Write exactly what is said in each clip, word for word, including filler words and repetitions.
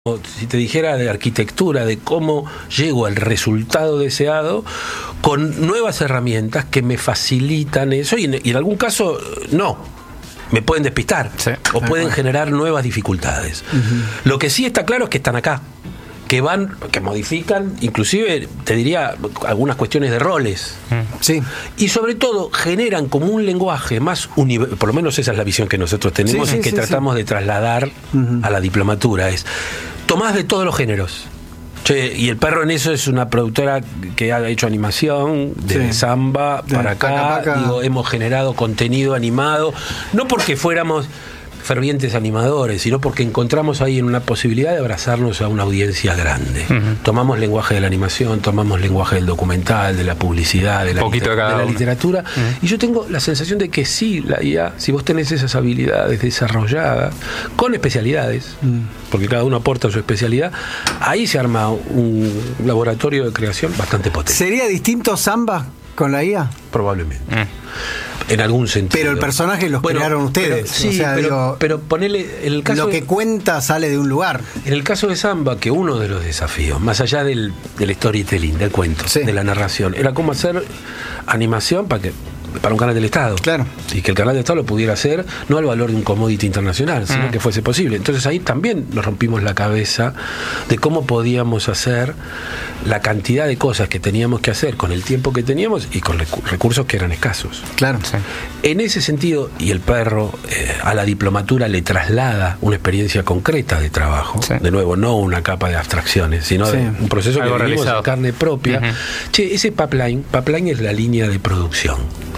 Si te dijera de arquitectura, de cómo llego al resultado deseado con nuevas herramientas que me facilitan eso y en, y en algún caso no, me pueden despistar, sí, o pueden bueno. generar nuevas dificultades. Uh-huh. Lo que sí está claro es que están acá, que van, que modifican, inclusive te diría algunas cuestiones de roles. Sí. Y sobre todo generan como un lenguaje más universal, por lo menos esa es la visión que nosotros tenemos, sí, sí, y que sí, tratamos sí. de trasladar uh-huh. a la diplomatura. Es tomás de todos los géneros. Che, y El Perro en eso es una productora que ha hecho animación de sí. samba para de acá, acá. Digo, hemos generado contenido animado, no porque fuéramos fervientes animadores, sino porque encontramos ahí en una posibilidad de abrazarnos a una audiencia grande. Uh-huh. Tomamos lenguaje de la animación, tomamos lenguaje del documental, de la publicidad, de la, liter- de la literatura, uh-huh. y yo tengo la sensación de que sí, la I A, si vos tenés esas habilidades desarrolladas, con especialidades, uh-huh. porque cada uno aporta su especialidad, ahí se arma un laboratorio de creación bastante potente. ¿Sería distinto Samba con la I A? Probablemente. Uh-huh. En algún sentido. Pero el personaje los bueno, crearon ustedes. Pero, sí, o sea, pero, digo, pero ponele el caso lo que de, cuenta sale de un lugar. En el caso de Samba, que uno de los desafíos, más allá del, del storytelling, del cuento, sí. de la narración, era cómo hacer animación para que para un canal del Estado. Claro. Y que el canal del Estado lo pudiera hacer, no al valor de un commodity internacional, sino mm. que fuese posible. Entonces ahí también nos rompimos la cabeza de cómo podíamos hacer la cantidad de cosas que teníamos que hacer con el tiempo que teníamos y con recu- recursos que eran escasos. Claro. Sí. En ese sentido, y El Perro eh, a la diplomatura le traslada una experiencia concreta de trabajo, sí. de nuevo, no una capa de abstracciones, sino sí. de un proceso Algo que vivimos en carne propia. Uh-huh. Che, ese pipeline, pipeline es la línea de producción.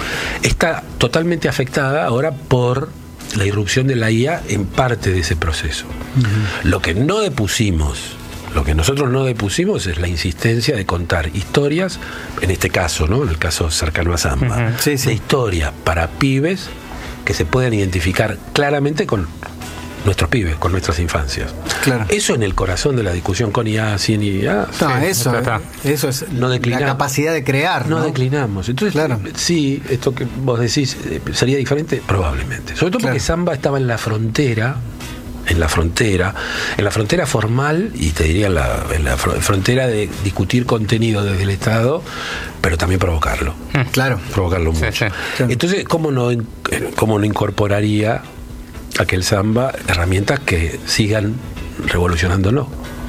Está totalmente afectada ahora por la irrupción de la I A en parte de ese proceso. Uh-huh. Lo que no depusimos, lo que nosotros no depusimos es la insistencia de contar historias, en este caso, ¿no? En el caso cercano a Samba, uh-huh. sí, sí. de historias para pibes que se puedan identificar claramente con nuestros pibes, con nuestras infancias. Claro. Eso en el corazón de la discusión con I A, sin I A. No, sí, eso, eh, eso es no la capacidad de crear. No, no declinamos. Entonces, claro. sí, esto que vos decís, ¿sería diferente? Probablemente. Sobre todo claro. porque Samba estaba en la frontera, en la frontera, en la frontera formal, y te diría en la, en la frontera de discutir contenido desde el Estado, pero también provocarlo. Claro. Provocarlo mucho. Sí, sí. Entonces, ¿cómo no, cómo no incorporaría aquel Samba herramientas que sigan revolucionándolo?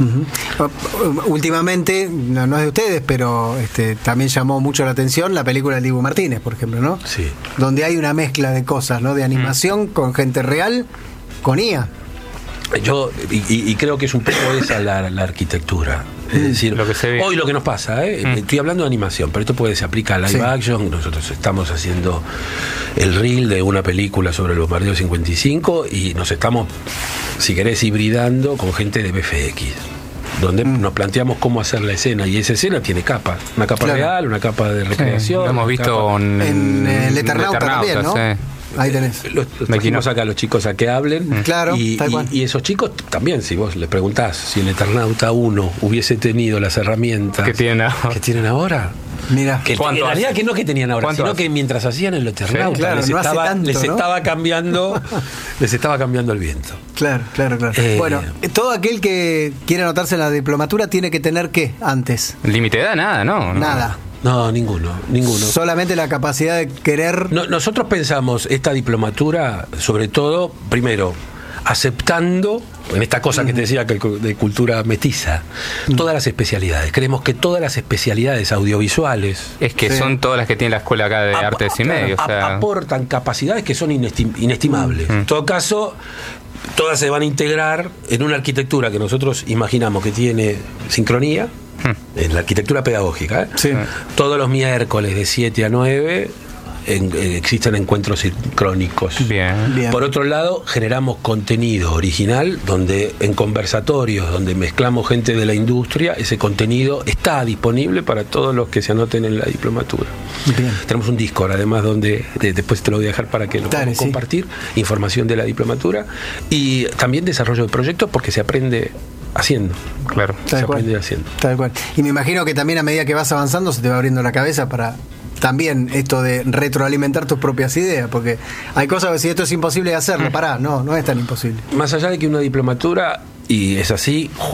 Uh-huh. Últimamente, no, no es de ustedes, pero este, también llamó mucho la atención la película de Dibu Martínez, por ejemplo, ¿no? Sí. Donde hay una mezcla de cosas, ¿no? De animación mm. con gente real, con I A. Yo, y, y creo que es un poco esa la, la arquitectura. Es decir, lo que se ve. Hoy lo que nos pasa, ¿eh? Mm. Estoy hablando de animación, pero esto puede se aplica a live sí. action. Nosotros estamos haciendo el reel de una película sobre el bombardeo cincuenta y cinco y nos estamos, si querés, hibridando con gente de B F X, donde mm. nos planteamos cómo hacer la esena, y esa escena tiene capas, una capa claro. real, una capa de recreación. Sí, lo hemos visto capa... en, en, en El Eternauta, también, ¿no? Sí. Ahí tenés. Los, los trajimos acá a los chicos a que hablen. Claro, y, y, y esos chicos también, si vos les preguntás si el Eternauta uno hubiese tenido las herramientas que tienen ahora, que tienen ahora mira, que en realidad que no que tenían ahora, sino hace? que mientras hacían el Eternauta sí, claro, les, no estaba, tanto, les ¿no? estaba cambiando les estaba cambiando el viento. Claro, claro, claro. Eh, bueno, todo aquel que quiera anotarse en la diplomatura tiene que tener ¿qué antes? Límite de edad, nada, ¿no? Nada. No, ninguno, ninguno. Solamente la capacidad de querer. No, nosotros pensamos esta diplomatura, sobre todo, primero, aceptando, en esta cosa mm. que te decía que de cultura mestiza, mm. todas las especialidades. Creemos que todas las especialidades audiovisuales. Es que sí. son todas las que tiene la escuela acá de ap- artes y medios. A- o sea. aportan capacidades que son inestim- inestimables. Mm. En todo caso, todas se van a integrar en una arquitectura que nosotros imaginamos que tiene sincronía. En la arquitectura pedagógica, ¿eh? Sí. Todos los miércoles de siete a nueve en, eh, existen encuentros sincrónicos. Bien. Bien. Por otro lado, generamos contenido original donde en conversatorios, donde mezclamos gente de la industria, ese contenido está disponible para todos los que se anoten en la diplomatura. Bien. Tenemos un Discord, además, donde de, después te lo voy a dejar para que lo Dale, podamos sí. compartir, información de la diplomatura y también desarrollo de proyectos porque se aprende haciendo. Claro. Se aprende haciendo. Tal cual. Y me imagino que también a medida que vas avanzando se te va abriendo la cabeza para también esto de retroalimentar tus propias ideas, porque hay cosas que si esto es imposible de hacerlo, pará, no, no es tan imposible. Más allá de que una diplomatura y es así.